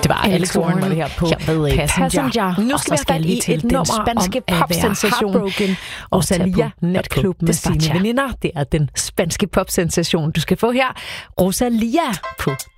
Det var Alex Warren var det her på Passenger. Nu skal vi til den spanske popsensation Rosalia natklub med sine veninder. Det er den spanske popsensation, du skal få her. Rosalia på